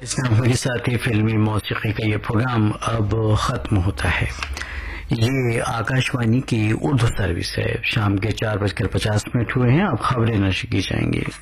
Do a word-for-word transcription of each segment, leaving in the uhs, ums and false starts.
اس کے ساتھ ہی فلمی موسیقی کا یہ پروگرام اب ختم ہوتا ہے۔ یہ آکاش وانی کی اردو سروس ہے۔ شام کے چار بج کر پچاس منٹ ہوئے ہیں، اب خبریں نشر کی جائیں گی۔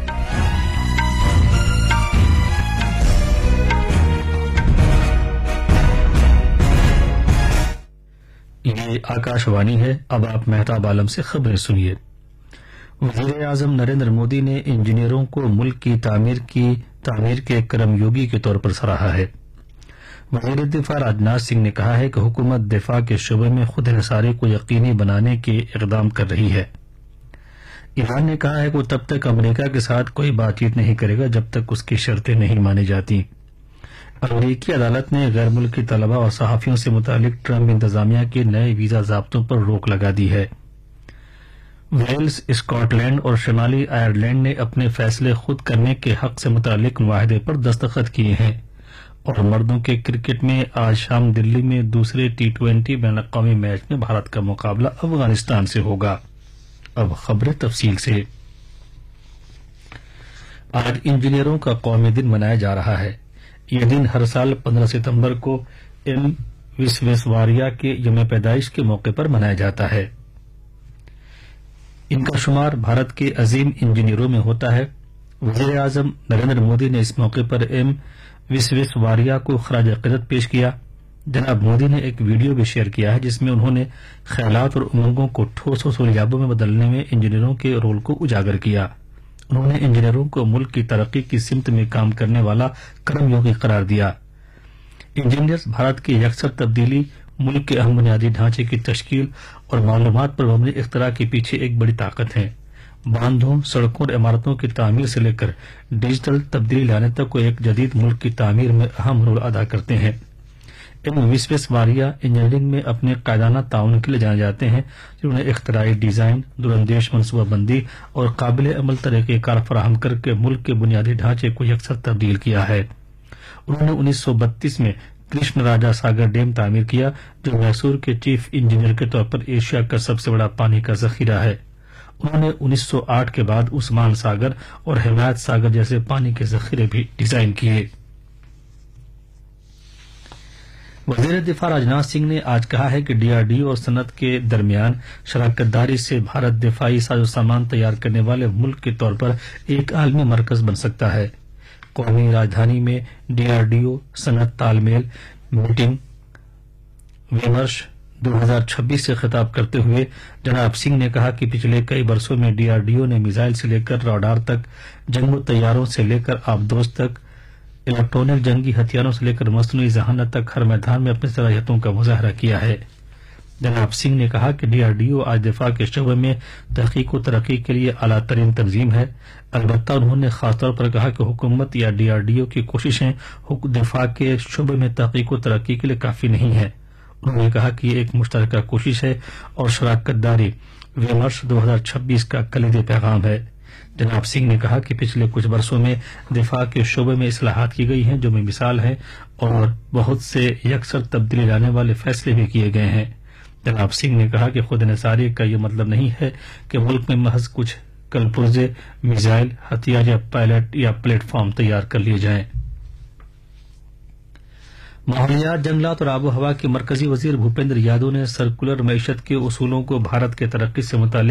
یہ آکاش وانی ہے۔ اب آپ مہتاب عالم سے خبریں سنیے۔ وزیر اعظم نریندر مودی نے انجینئروں کو ملک کی تعمیر کی تعمیر کے کرم یوگی کے طور پر سراہا ہے۔ وزیر دفاع راجناتھ سنگھ نے کہا ہے کہ حکومت دفاع کے شعبے میں خود انحصاری کو یقینی بنانے کے اقدام کر رہی ہے۔ ایران نے کہا ہے کہ وہ تب تک امریکہ کے ساتھ کوئی بات چیت نہیں کرے گا جب تک اس کی شرطیں نہیں مانی جاتی۔ امریکی عدالت نے غیر ملکی طلبہ اور صحافیوں سے متعلق ٹرمپ انتظامیہ کے نئے ویزا ضابطوں پر روک لگا دی ہے۔ ویلز، اسکاٹ لینڈ اور شمالی آئرلینڈ نے اپنے فیصلے خود کرنے کے حق سے متعلق معاہدے پر دستخط کیے ہیں، اور مردوں کے کرکٹ میں آج شام دلی میں دوسرے ٹی ٹوینٹی بین الاقوامی میچ میں بھارت کا مقابلہ افغانستان سے ہوگا۔ اب خبریں تفصیل سے۔ آج انجینئروں کا قومی دن منایا جا رہا ہے۔ یہ دن ہر سال پندرہ ستمبر کو ایم وسویسواریا کے یوم پیدائش کے موقع پر منایا جاتا ہے۔ ان کا شمار بھارت کے عظیم انجینئروں میں ہوتا ہے۔ وزیر اعظم نریندر مودی نے اس موقع پر ایم وسویسواریا کو خراج عقیدت پیش کیا۔ جناب مودی نے ایک ویڈیو بھی شیئر کیا ہے جس میں انہوں نے خیالات اور امنگوں کو ٹھوس و سولیابوں میں بدلنے میں انجینئروں کے رول کو اجاگر کیا۔ انہوں نے انجینئروں کو ملک کی ترقی کی سمت میں کام کرنے والا کرم یوگی قرار دیا۔ انجینئرز بھارت کی یکسر تبدیلی، ملک کے اہم بنیادی ڈھانچے کی تشکیل اور معلومات پر مبنی اختراع کے پیچھے ایک بڑی طاقت ہیں۔ باندھوں، سڑکوں اور عمارتوں کی تعمیر سے لے کر ڈیجیٹل تبدیلی لانے تک وہ ایک جدید ملک کی تعمیر میں اہم رول ادا کرتے ہیں۔ ایم وسویسواریا انجینئرنگ میں اپنے قائدانہ تعاون کے لیے جانے جاتے ہیں، جنہوں نے اختراعی ڈیزائن، دوراندیش منصوبہ بندی اور قابل عمل طریقہ کار فراہم کر کے ملک کے بنیادی ڈھانچے کو یکسر تبدیل کیا ہے۔ انہوں نے انیس سو بتیس میں کرشن راجا ساگر ڈیم تعمیر کیا، جو میسور کے چیف انجینئر کے طور پر ایشیا کا سب سے بڑا پانی کا ذخیرہ ہے۔ انہوں نے انیس سو آٹھ کے بعد عثمان ساگر اور حمایت ساگر جیسے پانی کے ذخیرے بھی ڈیزائن کیے۔ وزیر دفاع راجناتھ سنگھ نے آج کہا ہے کہ ڈی آر ڈی او اور صنعت کے درمیان شراکت داری سے بھارت دفاعی ساز و سامان تیار کرنے والے ملک کے طور پر ایک عالمی مرکز بن سکتا ہے۔ قومی راجدھانی میں ڈی آر ڈی او صنعت تال میل میٹنگ ومرش دو ہزار چھبیس سے خطاب کرتے ہوئے جناب سنگھ نے کہا کہ پچھلے کئی برسوں میں ڈی آر ڈی او نے میزائل سے لے کر راڈار تک، جنگی طیاروں سے لے کر آبدوز تک، الیکٹرونک جنگی ہتھیاروں سے لے کر مصنوعی ذہانت تک ہر میدان میں اپنی صلاحیتوں کا مظاہرہ کیا ہے۔ جناب سنگھ نے کہا کہ ڈی آر ڈی او آج دفاع کے شعبے میں تحقیق و ترقی کے لیے اعلیٰ ترین تنظیم ہے۔ البتہ انہوں نے خاص طور پر کہا کہ حکومت یا ڈی آر ڈی او کی کوششیں دفاع کے شعبے میں تحقیق و ترقی کے لیے کافی نہیں ہیں۔ انہوں نے کہا کہ یہ ایک مشترکہ کوشش ہے اور شراکت داری ومرش دو ہزار چھبیس کا کلیدی پیغام ہے۔ جناب سنگھ نے کہا کہ پچھلے کچھ برسوں میں دفاع کے شعبے میں اصلاحات کی گئی ہیں جو بے مثال ہیں، اور بہت سے یکسر تبدیلی لانے والے فیصلے بھی کیے گئے ہیں۔ جناب سنگھ نے کہا کہ خود انحصاری کا یہ مطلب نہیں ہے کہ ملک میں محض کچھ کل پرزے، میزائل، ہتھیار یا پائلٹ یا پلیٹ فارم تیار کر لیے جائیں۔ ماحولیات، جنگلات اور آب و ہوا کے مرکزی وزیر بھوپیندر یادو نے سرکولر معیشت کے اصولوں کو بھارت کے ترقی سے متعلق